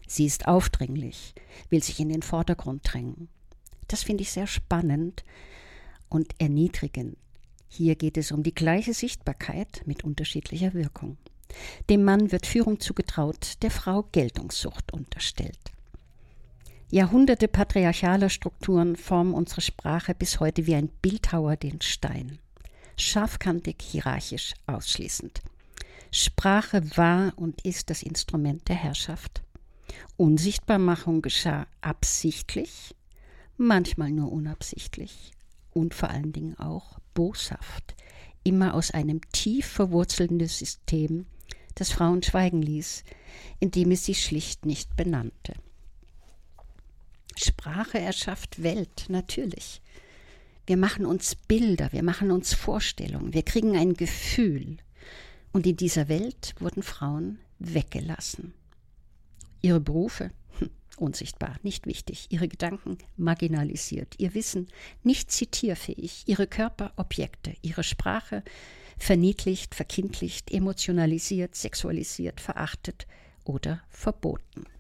Sie ist aufdringlich, will sich in den Vordergrund drängen. Das finde ich sehr spannend und erniedrigend. Hier geht es um die gleiche Sichtbarkeit mit unterschiedlicher Wirkung. Dem Mann wird Führung zugetraut, der Frau Geltungssucht unterstellt. Jahrhunderte patriarchaler Strukturen formen unsere Sprache bis heute wie ein Bildhauer den Stein. Scharfkantig, hierarchisch, ausschließend. Sprache war und ist das Instrument der Herrschaft. Unsichtbarmachung geschah absichtlich, manchmal nur unabsichtlich und vor allen Dingen auch boshaft, immer aus einem tief verwurzelnden System, das Frauen schweigen ließ, indem es sie schlicht nicht benannte. Sprache erschafft Welt, natürlich. Wir machen uns Bilder, wir machen uns Vorstellungen, wir kriegen ein Gefühl. Und in dieser Welt wurden Frauen weggelassen. Ihre Berufe, unsichtbar, nicht wichtig. Ihre Gedanken marginalisiert. Ihr Wissen nicht zitierfähig. Ihre Körper Objekte. Ihre Sprache verniedlicht, verkindlicht, emotionalisiert, sexualisiert, verachtet oder verboten.